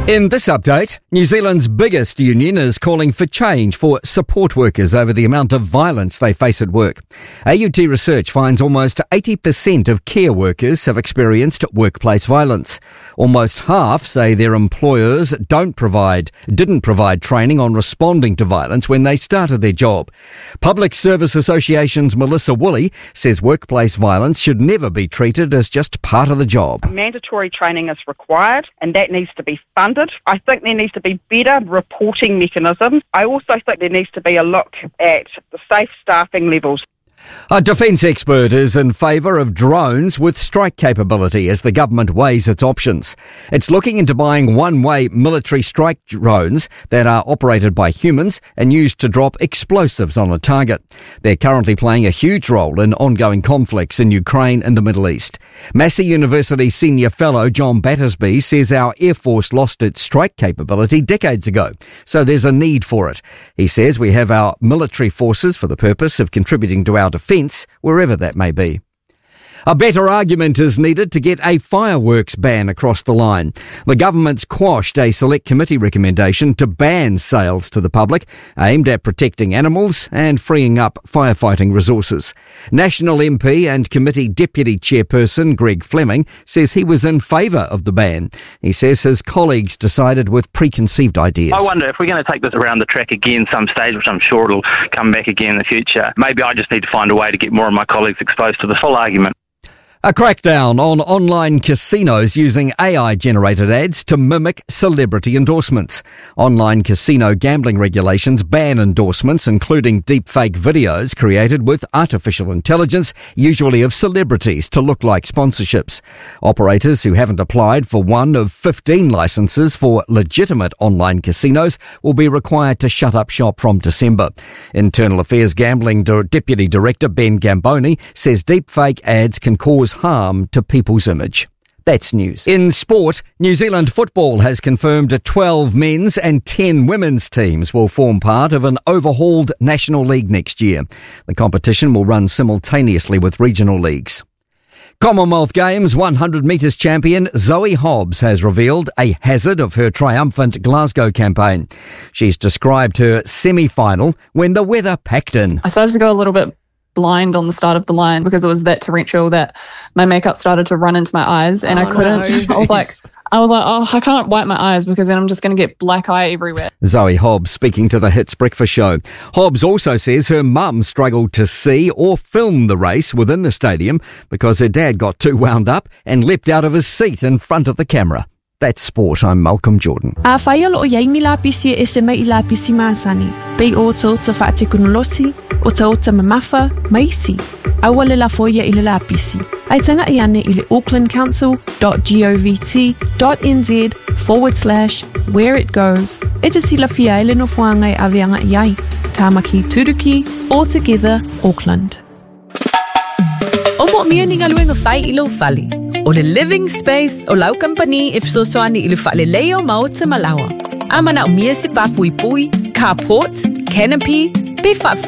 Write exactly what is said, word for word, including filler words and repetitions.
In this update, New Zealand's biggest union is calling for change for support workers over the amount of violence they face at work. A U T research finds almost eighty percent of care workers have experienced workplace violence. Almost half say their employers don't provide, didn't provide training on responding to violence when they started their job. Public Service Association's Melissa Woolley says workplace violence should never be treated as just part of the job. Mandatory training is required and that needs to be funded. I think there needs to be better reporting mechanisms. I also think there needs to be a look at the safe staffing levels. A defence expert is in favour of drones with strike capability as the government weighs its options. It's looking into buying one-way military strike drones that are operated by humans and used to drop explosives on a target. They're currently playing a huge role in ongoing conflicts in Ukraine and the Middle East. Massey University senior fellow John Battersby says our Air Force lost its strike capability decades ago, so there's a need for it. He says we have our military forces for the purpose of contributing to our defence, wherever that may be. A better argument is needed to get a fireworks ban across the line. The government's quashed a select committee recommendation to ban sales to the public, aimed at protecting animals and freeing up firefighting resources. National M P and committee deputy chairperson Greg Fleming says he was in favour of the ban. He says his colleagues decided with preconceived ideas. I wonder if we're going to take this around the track again some stage, which I'm sure it'll come back again in the future. Maybe I just need to find a way to get more of my colleagues exposed to the full argument. A crackdown on online casinos using A I-generated ads to mimic celebrity endorsements. Online casino gambling regulations ban endorsements, including deepfake videos created with artificial intelligence, usually of celebrities, to look like sponsorships. Operators who haven't applied for one of fifteen licenses for legitimate online casinos will be required to shut up shop from December. Internal Affairs Gambling Deputy Director Ben Gamboni says deepfake ads can cause harm to people's image. That's news. In sport, New Zealand football has confirmed twelve men's and ten women's teams will form part of an overhauled National League next year. The competition will run simultaneously with regional leagues. Commonwealth Games one hundred metres champion Zoe Hobbs has revealed a hazard of her triumphant Glasgow campaign. She's described her semi-final when the weather packed in. I started to go a little bit blind on the start of the line because it was that torrential that my makeup started to run into my eyes and oh, I couldn't, no. I was like, I was like, oh, I can't wipe my eyes because then I'm just going to get black eye everywhere. Zoe Hobbs speaking to the Hits Breakfast Show. Hobbs also says her mum struggled to see or film the race within the stadium because her dad got too wound up and leapt out of his seat in front of the camera. That's sport. I'm Malcolm Jordan. A whaia lo o yaimi la pisi e se mai la pisi maasani. Pei o ta o ta whaate kunolosi, o ta o ta mamafa, maisi. Awale la foia i le la pisi. Ai tanga i ane i le aucklandcouncil.govt.nz forward slash where it goes. E te sila fia ele no whangai avianga i ai. Tamaki Turuki, all together Auckland. O mo mia ni ngaluenga whai i lo whali. O le living space o lau company if so soani i le whale leo mao te malawa. Amana o mia se papui pui, carport, canopy, be